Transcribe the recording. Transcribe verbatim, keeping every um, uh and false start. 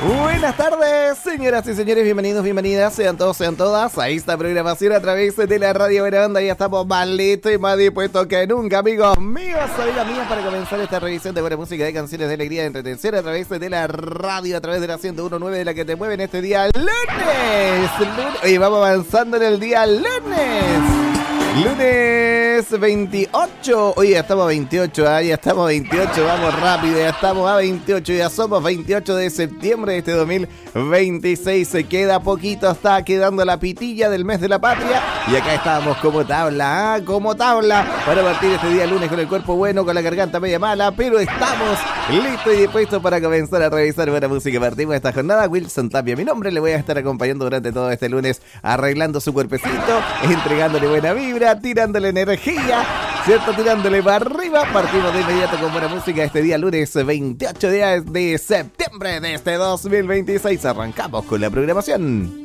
Buenas tardes, señoras y señores, bienvenidos, bienvenidas, sean todos, sean todas a esta programación a través de la Radio Buena Onda. Ya estamos más listos y más dispuestos que nunca, amigos míos, amigas mías, para comenzar esta revisión de buena música, de canciones de alegría, de entretención a través de la radio, a través de la ciento uno punto nueve de la que te mueve en este día lunes. lunes. Oye, vamos avanzando en el día lunes. Lunes veintiocho, oye, ya estamos a veintiocho, ¿eh? ya estamos a veintiocho, vamos rápido, ya estamos a veintiocho, ya somos veintiocho de septiembre de este dos mil veintiséis, se queda poquito, está quedando la pitilla del mes de la patria, y acá estamos como tabla, ¿eh? como tabla, para partir este día lunes con el cuerpo bueno, con la garganta media mala, pero estamos listos y dispuestos para comenzar a revisar buena música. Partimos esta jornada. Wilson Tapia, mi nombre, le voy a estar acompañando durante todo este lunes, arreglando su cuerpecito, entregándole buena vibra, tirándole energía, ¿cierto? Tirándole para arriba. Partimos de inmediato con buena música este día lunes veintiocho días de septiembre de este dos mil veintiséis. Arrancamos con la programación.